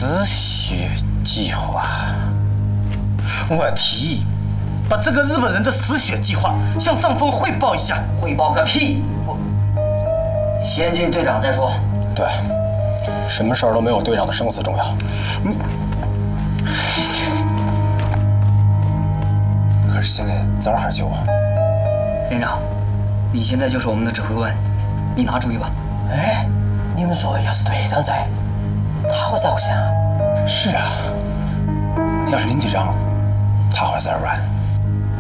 死血计划，我提议把这个日本人的死血计划向上峰汇报一下。 汇报个屁！先进队长再说。 对，什么事儿都没有队长的生死重要。 你， 可是现在咋还救啊？ 连长，你现在就是我们的指挥官，你拿主意吧。 哎，你们说要是队长在，他会咋回想啊？ 是啊，要是林队长，他会咋办？